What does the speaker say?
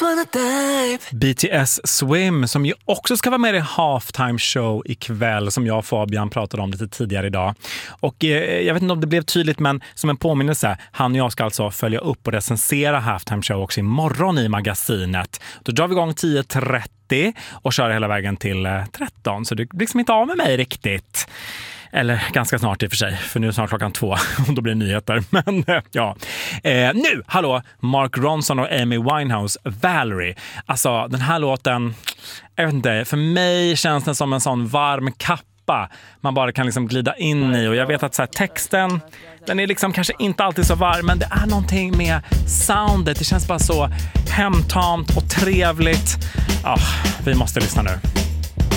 wanna dive. BTS Swim, som ju också ska vara med i Halftime Show ikväll, som jag och Fabian pratade om lite tidigare idag. Och jag vet inte om det blev tydligt, men som en påminnelse, han och jag ska alltså följa upp och recensera Halftime Show också imorgon i magasinet. Då drar vi igång 10:30 och kör hela vägen till 13, så du blir liksom inte av med mig riktigt. Eller ganska snart i och för sig, för nu är snart klockan 2 och då blir det nyheter. Men ja. Nu, hallå, Mark Ronson och Amy Winehouse, Valerie. Alltså den här låten, jag vet inte, för mig känns den som en sån varm kappa man bara kan liksom glida in i. Och jag vet att så här, texten, den är liksom kanske inte alltid så varm, men det är någonting med soundet. Det känns bara så hemtamt och trevligt. Vi måste lyssna nu.